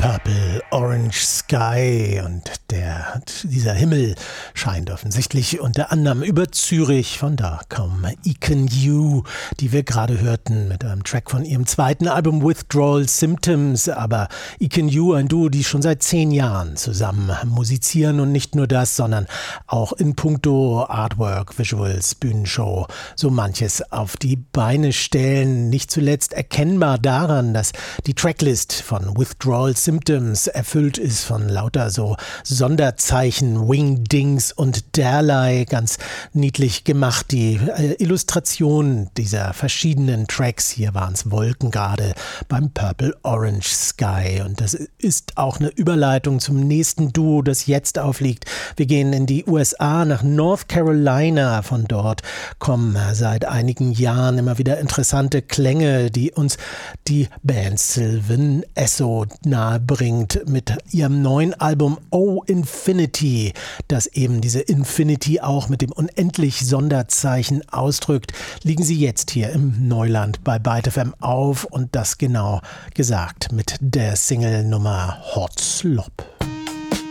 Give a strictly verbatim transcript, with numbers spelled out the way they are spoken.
Purple Orange Sky und der, dieser Himmel scheint offensichtlich unter anderem über Zürich. Von da kommen Icon You, die wir gerade hörten mit einem Track von ihrem zweiten Album Withdrawal Symptoms. Aber Icon You, ein Duo, die schon seit zehn Jahren zusammen musizieren und nicht nur das, sondern auch in puncto Artwork, Visuals, Bühnenshow so manches auf die Beine stellen. Nicht zuletzt erkennbar daran, dass die Tracklist von Withdrawal Symptoms erfüllt ist von lauter so Sonderzeichen, Wingdings und derlei. Ganz niedlich gemacht, die äh, Illustration dieser verschiedenen Tracks. Hier waren es Wolken gerade beim Purple Orange Sky. Und das ist auch eine Überleitung zum nächsten Duo, das jetzt aufliegt. Wir gehen in die U S A, nach North Carolina. Von dort kommen seit einigen Jahren immer wieder interessante Klänge, die uns die Band Sylvan Esso nahe bringt mit ihrem neuen Album Oh Infinity, das eben diese Infinity auch mit dem unendlich Sonderzeichen ausdrückt, liegen sie jetzt hier im Neuland bei Byte F M auf und das genau gesagt mit der Single-Nummer Hot Slop.